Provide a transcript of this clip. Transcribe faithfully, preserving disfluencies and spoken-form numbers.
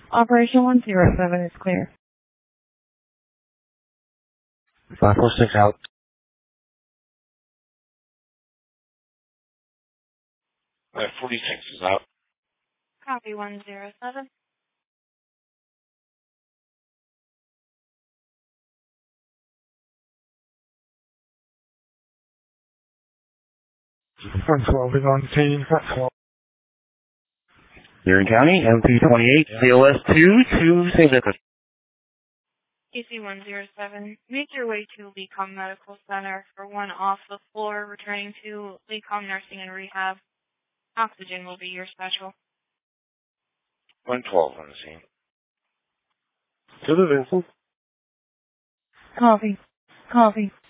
Operation one zero seven is clear. five four six out. five forty-six is out. Copy one zero seven. one twelve is on scene. one twelve. Erie County, M P twenty-eight, C O S two to Saint Nicholas. E C one zero seven, make your way to Lecom Medical Center for one off the floor, returning to Lecom Nursing and Rehab. Oxygen will be your special. one twelve on the scene. To the Vincent. Copy. Copy.